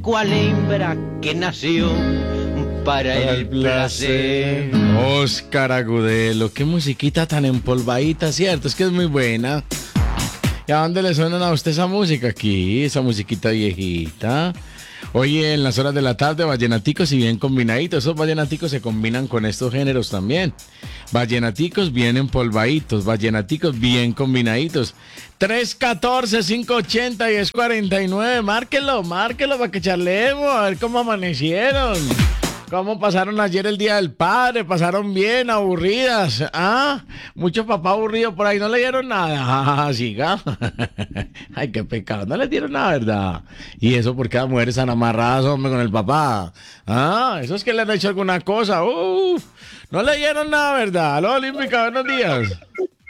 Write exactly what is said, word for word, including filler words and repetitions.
cual hembra que nació para el placer. Óscar Agudelo, qué musiquita tan empolvadita, ¿cierto? Es que es muy buena. ¿Y a dónde le suenan a usted esa música? Aquí, esa musiquita viejita. Oye, en las horas de la tarde, vallenaticos y bien combinaditos. Esos vallenaticos se combinan con estos géneros también. Vallenaticos bien empolvaditos, vallenaticos bien combinaditos. tres uno cuatro, cinco ocho cero, diez cuarenta y nueve. Márquelo, márquelo para que charlemos, a ver cómo amanecieron. ¿Cómo pasaron ayer el Día del Padre? ¿Pasaron bien? ¿Aburridas? ¿Ah? Muchos papás aburridos por ahí, ¿no le dieron nada? Ah, siga. Ay, qué pecado, no les dieron nada, ¿verdad? Y eso porque las mujeres están amarradas, hombre, con el papá. Ah, eso es que le han hecho alguna cosa. Uf, no le dieron nada, ¿verdad? Aló, Olímpica, buenos días.